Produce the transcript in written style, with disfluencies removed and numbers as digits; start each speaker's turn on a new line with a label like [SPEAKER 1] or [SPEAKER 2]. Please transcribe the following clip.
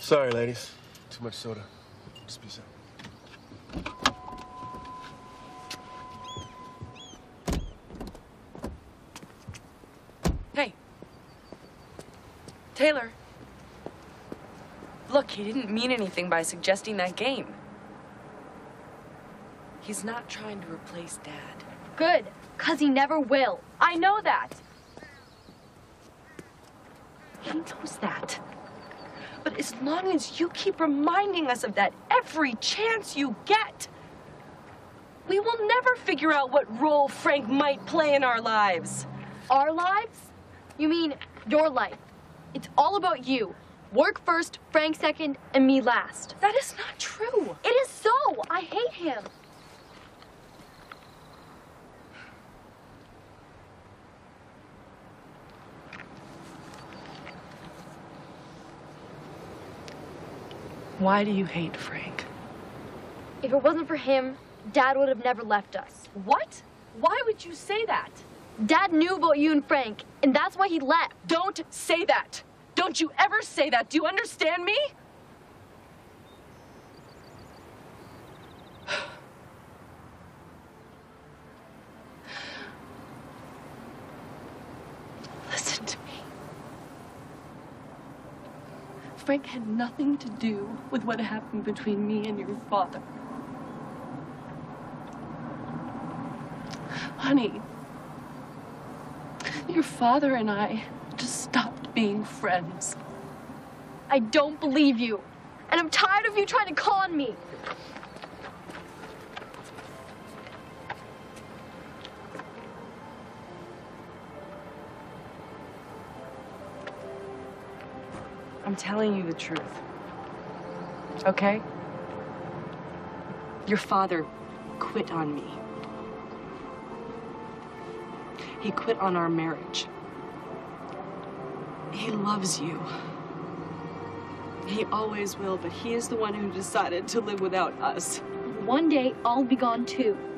[SPEAKER 1] Sorry, ladies. Too much soda. Just be so.
[SPEAKER 2] Hey. Taylor. Look, he didn't mean anything by suggesting that game. He's not trying to replace Dad.
[SPEAKER 3] Good, 'cause he never will. I know that.
[SPEAKER 2] He knows that. But as long as you keep reminding us of that every chance you get, we will never figure out what role Frank might play in our lives.
[SPEAKER 3] Our lives? You mean your life. It's all about you. Work first, Frank second, and me last.
[SPEAKER 2] That is not true.
[SPEAKER 3] It is so. I hate him.
[SPEAKER 2] Why do you hate Frank?
[SPEAKER 3] If it wasn't for him, Dad would have never left us.
[SPEAKER 2] What? Why would you say that?
[SPEAKER 3] Dad knew about you and Frank, and that's why he left.
[SPEAKER 2] Don't say that. Don't you ever say that. Do you understand me? Listen to me. Frank had nothing to do with what happened between me and your father. Honey, your father and I just stopped being friends.
[SPEAKER 3] I don't believe you, and I'm tired of you trying to con me.
[SPEAKER 2] I'm telling you the truth. Okay? Your father quit on me. He quit on our marriage. He loves you. He always will, but he is the one who decided to live without us.
[SPEAKER 3] One day, I'll be gone too.